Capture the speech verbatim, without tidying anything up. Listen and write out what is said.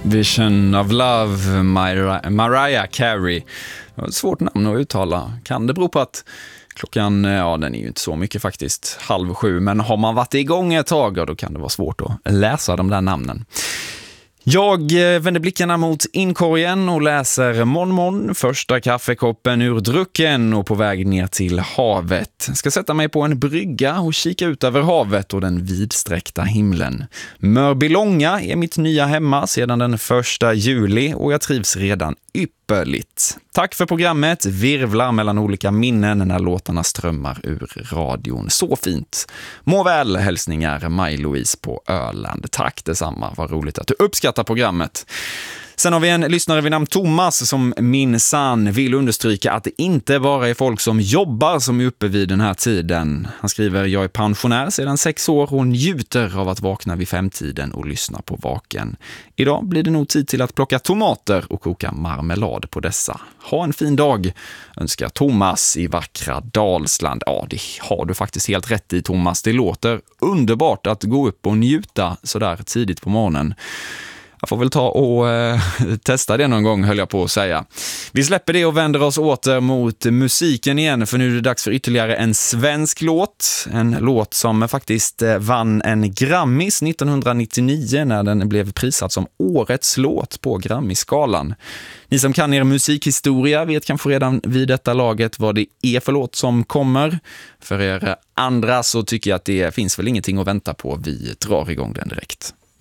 Vision of Love, Mar- Mariah Carey. Det var ett svårt namn att uttala. Kan det bero på att klockan, ja den är ju inte så mycket faktiskt, halv sju. Men har man varit igång ett tag, då kan det vara svårt att läsa de där namnen. Jag vänder blickarna mot inkorgen och läser Mon Mon, första kaffekoppen ur drucken och på väg ner till havet. Ska sätta mig på en brygga och kika ut över havet och den vidsträckta himlen. Mörbylånga är mitt nya hemma sedan den första juli och jag trivs redan ypperligt. Tack för programmet, virvlar mellan olika minnen när låtarna strömmar ur radion. Så fint. Må väl, hälsningar Maj-Louise på Öland. Tack detsamma, vad roligt att du uppskattar programmet. Sen har vi en lyssnare vid namn Thomas som minsann vill understryka att det inte bara är folk som jobbar som är uppe vid den här tiden. Han skriver, jag är pensionär sedan sex år och njuter av att vakna vid femtiden och lyssna på Vaken. Idag blir det nog tid till att plocka tomater och koka marmelad på dessa. Ha en fin dag, önskar Thomas i vackra Dalsland. Ja, det har du faktiskt helt rätt i Thomas. Det låter underbart att gå upp och njuta sådär tidigt på morgonen. Jag får väl ta och eh, testa det någon gång, höll jag på att säga. Vi släpper det och vänder oss åter mot musiken igen, för nu är det dags för ytterligare en svensk låt. En låt som faktiskt vann en Grammis nittonhundranittionio när den blev prisad som årets låt på Grammy-skalan. Ni som kan er musikhistoria vet kanske redan vid detta laget vad det är för låt som kommer. För er andra så tycker jag att det finns väl ingenting att vänta på. Vi drar igång den direkt.